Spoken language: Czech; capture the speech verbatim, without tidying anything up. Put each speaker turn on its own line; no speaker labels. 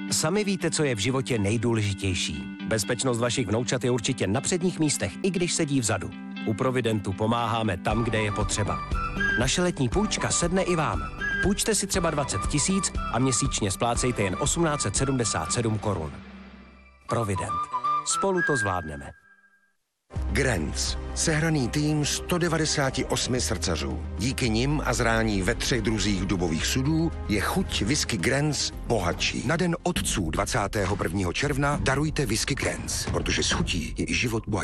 Sami víte, co je v životě nejdůležitější. Bezpečnost vašich vnoučat je určitě na předních místech, i když sedí vzadu. U Providentu pomáháme tam, kde je potřeba. Naše letní půjčka sedne i vám. Půjčte si třeba dvacet tisíc a měsíčně splácejte jen osmnáct set sedmdesát sedm korun. Provident. Spolu to zvládneme.
Grenz. Sehraný tým sto devadesáti osmi srdcařů. Díky nim a zrání ve třech druzích dubových sudů je chuť whisky Grenz bohatší. Na den otců dvacátého prvního června darujte whisky Grenz, protože s chutí je i život bohatší.